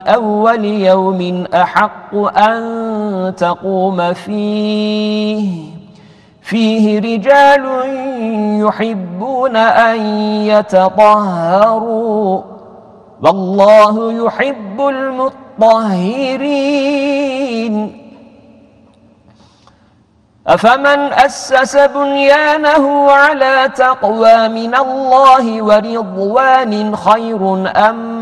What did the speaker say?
أول يوم أحق أن تقوم فيه رجال يحبون أن يتطهروا والله يحب المطهرين. أفمن أسس بنيانه على تقوى من الله ورضوان خير أم